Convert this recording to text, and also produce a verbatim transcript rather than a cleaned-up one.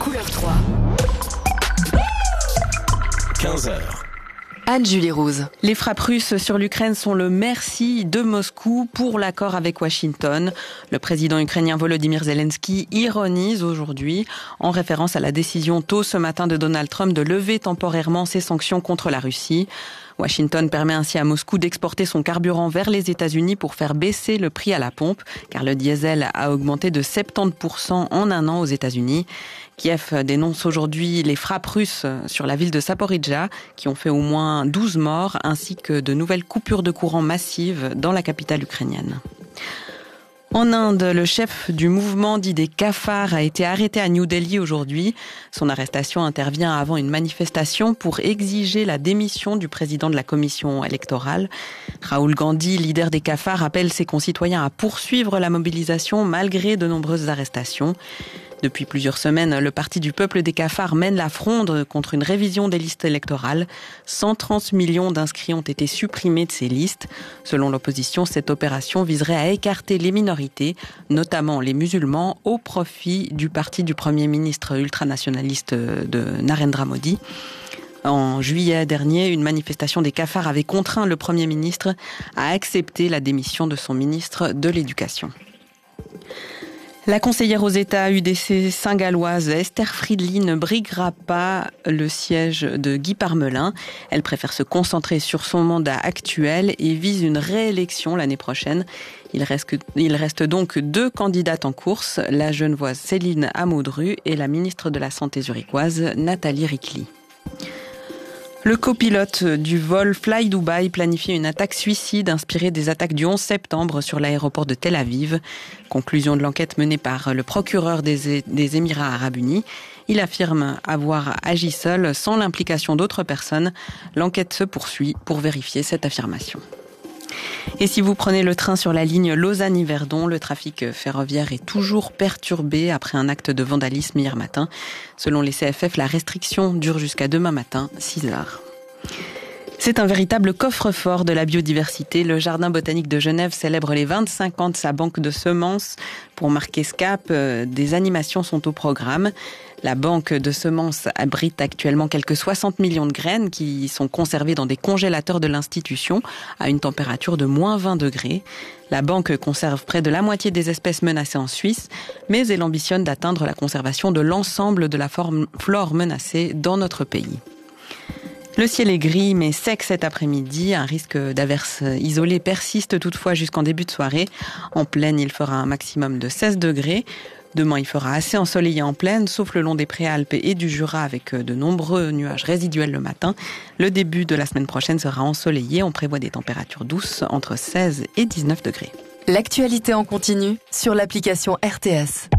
Couleur trois. quinze heures. Anne-Julie Rouse. Les frappes russes sur l'Ukraine sont le merci de Moscou pour l'accord avec Washington. Le président ukrainien Volodymyr Zelensky ironise aujourd'hui en référence à la décision tôt ce matin de Donald Trump de lever temporairement ses sanctions contre la Russie. Washington permet ainsi à Moscou d'exporter son carburant vers les États-Unis pour faire baisser le prix à la pompe, car le diesel a augmenté de soixante-dix pour cent en un an aux États-Unis. Kiev dénonce aujourd'hui les frappes russes sur la ville de Zaporijjia, qui ont fait au moins douze morts, ainsi que de nouvelles coupures de courant massives dans la capitale ukrainienne. En Inde, le chef du mouvement dit des cafards a été arrêté à New Delhi aujourd'hui. Son arrestation intervient avant une manifestation pour exiger la démission du président de la commission électorale. Rahul Gandhi, leader des cafards, appelle ses concitoyens à poursuivre la mobilisation malgré de nombreuses arrestations. Depuis plusieurs semaines, le Parti du peuple des cafards mène la fronde contre une révision des listes électorales. cent trente millions d'inscrits ont été supprimés de ces listes. Selon l'opposition, cette opération viserait à écarter les minorités, notamment les musulmans, au profit du parti du Premier ministre ultranationaliste de Narendra Modi. En juillet dernier, une manifestation des cafards avait contraint le Premier ministre à accepter la démission de son ministre de l'Éducation. La conseillère aux États U D C saint-galloise Esther Friedli ne briguera pas le siège de Guy Parmelin. Elle préfère se concentrer sur son mandat actuel et vise une réélection l'année prochaine. Il reste, il reste donc deux candidates en course, la genevoise Céline Amodru et la ministre de la Santé zurichoise Nathalie Ricli. Le copilote du vol Fly Dubai planifiait une attaque suicide inspirée des attaques du onze septembre sur l'aéroport de Tel Aviv. Conclusion de l'enquête menée par le procureur des, des Émirats arabes unis. Il affirme avoir agi seul sans l'implication d'autres personnes. L'enquête se poursuit pour vérifier cette affirmation. Et si vous prenez le train sur la ligne Lausanne-Yverdon, le trafic ferroviaire est toujours perturbé après un acte de vandalisme hier matin. Selon les C F F, la restriction dure jusqu'à demain matin, six heures. C'est un véritable coffre-fort de la biodiversité. Le Jardin botanique de Genève célèbre les vingt-cinq ans de sa banque de semences. Pour marquer ce cap, des animations sont au programme. La banque de semences abrite actuellement quelques soixante millions de graines qui sont conservées dans des congélateurs de l'institution à une température de moins vingt degrés. La banque conserve près de la moitié des espèces menacées en Suisse, mais elle ambitionne d'atteindre la conservation de l'ensemble de la flore menacée dans notre pays. Le ciel est gris mais sec cet après-midi. Un risque d'averse isolée persiste toutefois jusqu'en début de soirée. En plaine, il fera un maximum de seize degrés. Demain, il fera assez ensoleillé en plaine, sauf le long des Préalpes et du Jura avec de nombreux nuages résiduels le matin. Le début de la semaine prochaine sera ensoleillé. On prévoit des températures douces entre seize et dix-neuf degrés. L'actualité en continu sur l'application R T S.